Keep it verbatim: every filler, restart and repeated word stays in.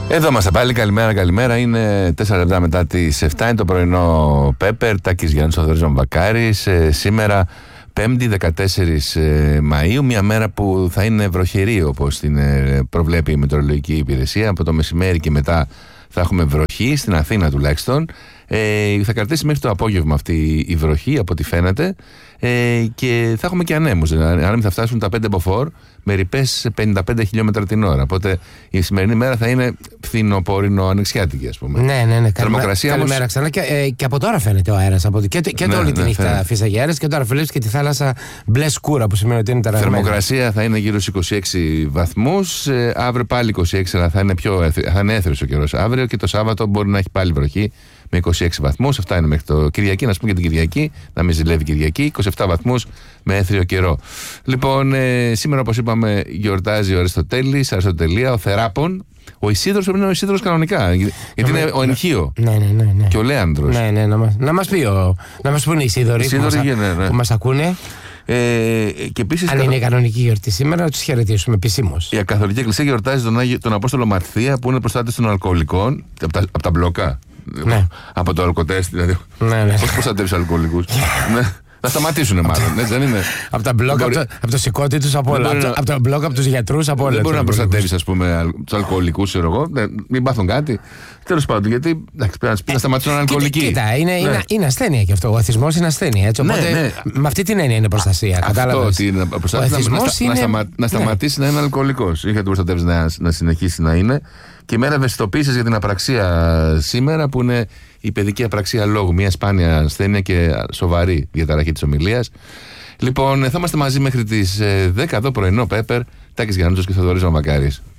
Εδώ είμαστε πάλι, καλημέρα, καλημέρα. Είναι τέσσερα λεπτά μετά τις επτά, είναι το πρωινό Πέπερ, Τάκης Γιάννης, Θοδωρής Βαμβακάρης. Ε, σήμερα Πέμπτη δεκατέσσερις Μαΐου, μια μέρα που θα είναι βροχερή όπως την προβλέπει η Μετεωρολογική Υπηρεσία. Από το μεσημέρι και μετά θα έχουμε βροχή, στην Αθήνα τουλάχιστον. Ε, θα κρατήσει μέχρι το απόγευμα αυτή η βροχή, από ό,τι φαίνεται. Ε, και θα έχουμε και ανέμους. Ανέμοι θα φτάσουν τα πέντε μποφόρ με ρηπές πενήντα πέντε χιλιόμετρα την ώρα. Οπότε η σημερινή μέρα θα είναι φθινοπόρινο ανοιξιάτικη, ας πούμε. Ναι, ναι, ναι. Καλημέρα, καλημέρα ξανά. Και, ε, και από τώρα φαίνεται ο αέρας. Και, και ναι, όλη τη ναι, νύχτα φύσαγε αέρας. Και τώρα βλέπεις και τη θάλασσα μπλε σκούρα, που σημαίνει ότι είναι ταραγμένη. Θερμοκρασία θα είναι γύρω στους είκοσι έξι βαθμούς. Ε, αύριο πάλι είκοσι έξι, αλλά θα είναι, πιο, θα είναι έθριος ο καιρός αύριο. Και το Σάββατο μπορεί να έχει πάλι βροχή με είκοσι έξι βαθμούς. Αυτά είναι μέχρι το Κυριακή. Να πούμε και την Κυριακή, να μην ζηλεύει Κυριακή. είκοσι επτά βαθμούς με έθριο καιρό. Λοιπόν, ε, σήμερα, όπως είπαμε, γιορτάζει ο Αριστοτέλης, Αριστοτελεία, ο Θεράπων. Ο Ισίδωρος πρέπει να είναι ο Ισίδωρος κανονικά. Γιατί ναι, είναι ο Ενχείο. Ναι, ναι, ναι, ναι. Και ο Λέανδρος. Ναι, ναι, να μας, να μας πει ο, να μας πούνε οι Ισίδωροι που, ναι, ναι. που μας ακούνε. Ε, και επίσης, αν είναι κανονική γιορτή σήμερα, να τους χαιρετήσουμε επισήμως. Η Καθολική Εκκλησία γιορτάζει τον, Άγιο, τον Απόστολο Ματθία, που είναι προστάτης των αλκοολικών από τα, από τα μπλοκά. Ναι. Από το αλκοτέστ, δηλαδή. Ναι, ναι. Πώς προστατεύεις αλκοολικούς. Ναι. Να σταματήσουν μάλλον, έτσι δεν είναι. Από τα μπλοκ, μπορεί... από, το, από το σηκώτη τους, από όλα. Από, από τα μπλοκ, από τους γιατρούς, από όλα. Δεν μπορεί να προστατεύεις, ας πούμε, τους αλκοολικούς, ξέρω εγώ. Μην πάθουν κάτι. Τέλος πάντων, γιατί εντάξει, πρέπει να σταματήσουν να είναι αλκοολικοί. Κοίτα, είναι, ναι. είναι, είναι ασθένεια και αυτό. Ο εθισμός είναι ασθένεια. Έτσι, οπότε ναι, ναι. με αυτή την έννοια είναι προστασία. Αυτό ότι είναι προστασία. Να, είναι... να, σταμα, να σταματήσει ναι. να είναι αλκοολικός. Είχε το προστατεύεις να, να συνεχίσει να είναι. Και μέρα ευαισθητοποίησης για την απραξία σήμερα, που είναι η παιδική απραξία λόγου. Μια σπάνια ασθένεια και σοβαρή διαταραχή της ομιλίας. Λοιπόν, θα είμαστε μαζί μέχρι τις δέκα εδώ πρωινό Πέπερ, Τάκης Γιάννης και Θοδωρής Βαμβακάρης.